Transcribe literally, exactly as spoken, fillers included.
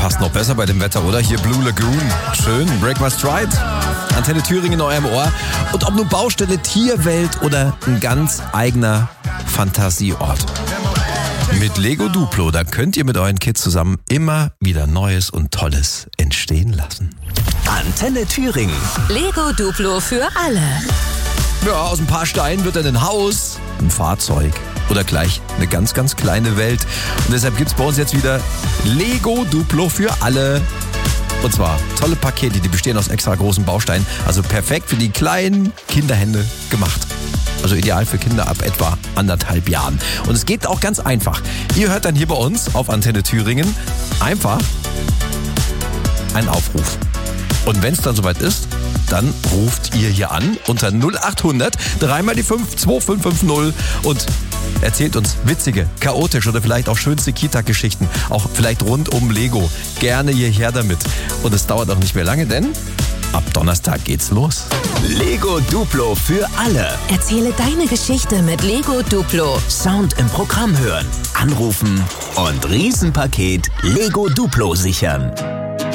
passt noch besser bei dem Wetter, oder? Hier Blue Lagoon. Schön, Break My Stride. Antenne Thüringen in eurem Ohr. Und ob nun Baustelle, Tierwelt oder ein ganz eigener Fantasieort. Mit Lego Duplo, da könnt ihr mit euren Kids zusammen immer wieder Neues und Tolles entstehen lassen. Antenne Thüringen. Lego Duplo für alle. Ja, aus ein paar Steinen wird dann ein Haus, ein Fahrzeug oder gleich eine ganz, ganz kleine Welt. Und deshalb gibt's bei uns jetzt wieder Lego Duplo für alle. Und zwar tolle Pakete, die bestehen aus extra großen Bausteinen. Also perfekt für die kleinen Kinderhände gemacht. Also ideal für Kinder ab etwa anderthalb Jahren. Und es geht auch ganz einfach. Ihr hört dann hier bei uns auf Antenne Thüringen einfach einen Aufruf. Und wenn es dann soweit ist, dann ruft ihr hier an unter null acht hundert, dreimal die fünf, zwei fünf fünf null und erzählt uns witzige, chaotische oder vielleicht auch schönste Kita-Geschichten, auch vielleicht rund um Lego. Gerne hierher damit. Und es dauert auch nicht mehr lange, denn ab Donnerstag geht's los. Lego Duplo für alle. Erzähle deine Geschichte mit Lego Duplo. Sound im Programm hören, anrufen und Riesenpaket Lego Duplo sichern.